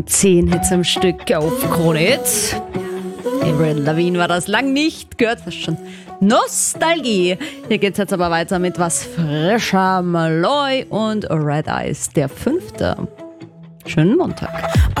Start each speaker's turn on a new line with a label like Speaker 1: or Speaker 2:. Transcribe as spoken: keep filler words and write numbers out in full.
Speaker 1: Zehn Hits am Stück auf Krone Hits. Avril Lavigne war das lang nicht, gehört fast schon Nostalgie. Hier geht's jetzt aber weiter mit was frischer. Malloy und Red Eyes, der fünfte. Schönen Montag.